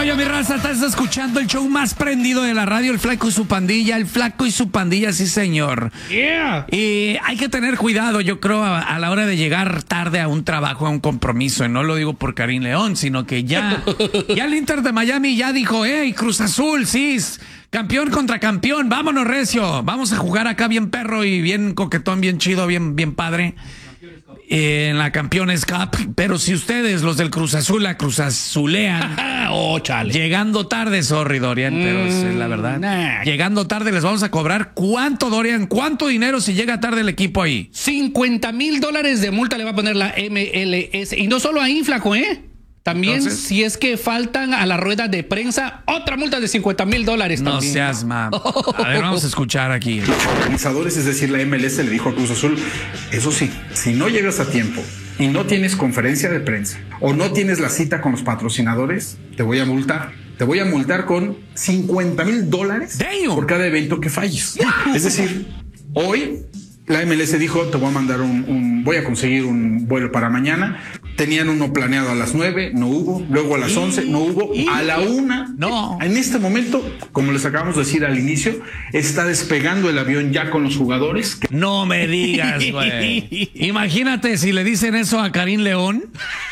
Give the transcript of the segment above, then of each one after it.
rollo, mi raza? Estás escuchando el show más prendido de la radio, El Flaco y su pandilla. El Flaco y su pandilla, sí, señor. Yeah. Y hay que tener cuidado, yo creo, a la hora de llegar tarde a un trabajo, a un compromiso. Y no lo digo por Karim León, sino que ya el Inter de Miami ya dijo, hey, Cruz Azul, sí, campeón contra campeón, vámonos, recio. Vamos a jugar acá bien perro y bien coquetón, bien chido, bien padre. En la Campeones Cup, pero si ustedes, los del Cruz Azul, la Cruz Azulean, chale. Llegando tarde, sorry, Dorian, pero es la verdad. Llegando tarde les vamos a cobrar. ¿Cuánto, Dorian? ¿Cuánto dinero si llega tarde el equipo ahí? $50,000 de multa le va a poner la MLS. Y no solo ahí, Flaco, También, entonces, si es que faltan a la rueda de prensa, otra multa de $50,000 no también. Seas mam. A ver, vamos a escuchar aquí. Los organizadores, es decir, la MLS le dijo a Cruz Azul, eso sí, si no llegas a tiempo y no tienes conferencia de prensa o no tienes la cita con los patrocinadores, te voy a multar. Te voy a multar con $50,000 por cada evento que falles. Es decir, hoy la MLS dijo, te voy a mandar voy a conseguir un vuelo para mañana. Tenían uno planeado a las 9, no hubo. Luego a las 11, no hubo. A la 1, no. En este momento, como les acabamos de decir al inicio, está despegando el avión ya con los jugadores. No me digas, güey. Imagínate si le dicen eso a Karim León.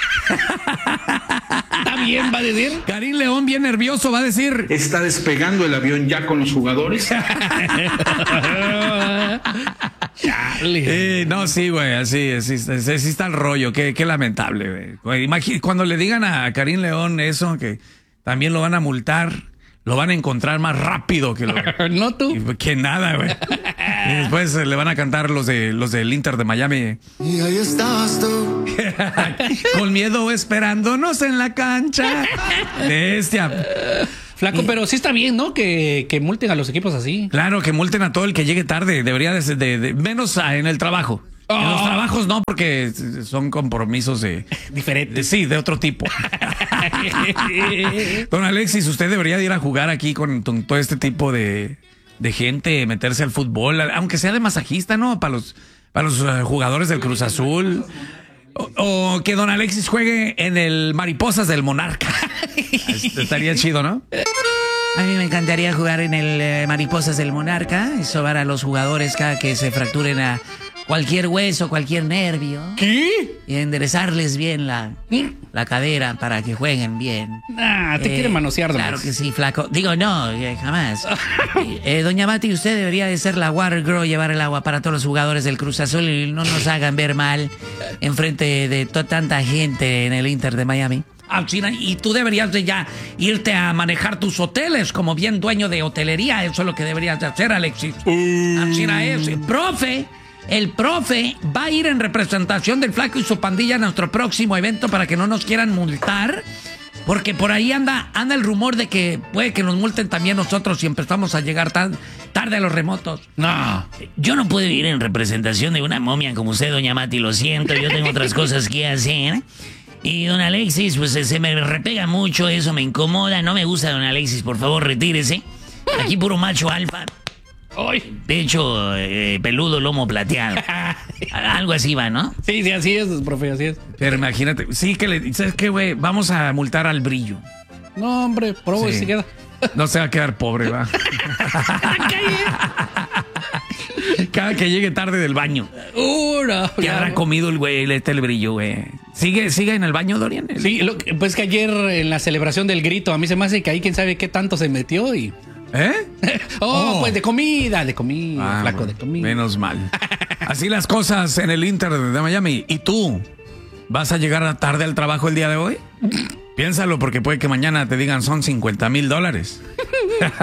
¿Está bien, va a decir? Karim León, bien nervioso, va a decir. Está despegando el avión ya con los jugadores. No, sí, güey, así está el rollo. Qué lamentable, güey. Cuando le digan a Karim León eso, que también lo van a multar, lo van a encontrar más rápido que ¿No tú? Que nada, güey. Y después le van a cantar los del Inter de Miami. Y ahí estabas tú. Con miedo esperándonos en la cancha. Bestia. Flaco, pero sí está bien, ¿no? Que multen a los equipos así. Claro, que multen a todo el que llegue tarde. Debería de menos en el trabajo. En los trabajos no, porque son compromisos diferentes. Sí, de otro tipo. Don Alexis, usted debería de ir a jugar aquí con todo este tipo de gente, meterse al fútbol, aunque sea de masajista, ¿no? Para los jugadores del Cruz Azul. O que don Alexis juegue en el Mariposas del Monarca. Estaría chido, ¿no? A mí me encantaría jugar en el Mariposas del Monarca y sobar a los jugadores cada que se fracturen a cualquier hueso, cualquier nervio. ¿Qué? Y enderezarles bien la cadera para que jueguen bien. Te quiere manosear. Claro que sí, Flaco. Digo, no, jamás. Doña Mati, usted debería de ser la water girl, llevar el agua para todos los jugadores del Cruz Azul y no nos hagan ver mal enfrente de tanta gente en el Inter de Miami. China, y tú deberías de ya irte a manejar tus hoteles como bien dueño de hotelería. Eso es lo que deberías de hacer, Alexis. China es el profe va a ir en representación del Flaco y su pandilla a nuestro próximo evento para que no nos quieran multar, porque por ahí anda el rumor de que puede que nos multen también nosotros si empezamos a llegar tarde a los remotos. No, yo no puedo ir en representación de una momia como usted, doña Mati, lo siento, yo tengo otras cosas que hacer. Y don Alexis, pues se me repega mucho, eso me incomoda, no me gusta, don Alexis, por favor, retírese. Aquí puro macho alfa. De hecho, peludo, lomo plateado. Algo así va, ¿no? Sí, así es, profe, así es. Pero imagínate, sí que ¿sabes qué, güey? Vamos a multar al Brillo. No, hombre, profe, sí. Si queda. No se va a quedar pobre, va. Cada que llegue tarde del baño. No, ¿Qué habrá comido el güey, el Brillo, güey? ¿Sigue en el baño, Dorian? Sí, pues que ayer en la celebración del grito, a mí se me hace que ahí quién sabe qué tanto se metió y... Pues de comida, Flaco, de comida. Menos mal. Así las cosas en el Inter de Miami. ¿Y tú? ¿Vas a llegar tarde al trabajo el día de hoy? Piénsalo, porque puede que mañana te digan son $50,000.